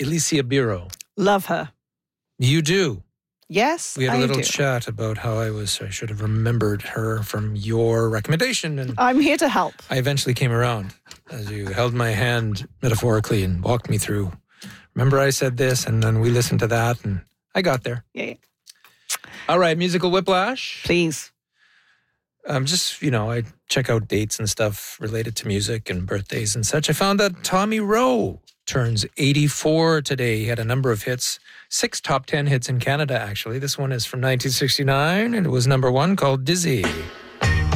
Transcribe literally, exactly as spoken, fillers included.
Alicia Biro. Love her. You do? Yes, We had a I little do. chat about how I was, I should have remembered her from your recommendation. And I'm here to help. I eventually came around as you held my hand metaphorically and walked me through. Remember I said this, and then we listened to that, and I got there. Yeah. All right, musical whiplash. Please. Um, just, you know, I check out dates and stuff related to music and birthdays and such. I found that Tommy Rowe turns eighty-four today. He had a number of hits, six top ten hits in Canada, actually. This one is from nineteen sixty-nine, and it was number one, called Dizzy.